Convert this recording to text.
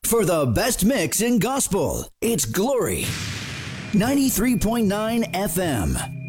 For the best mix in gospel, it's Glory 93.9 FM.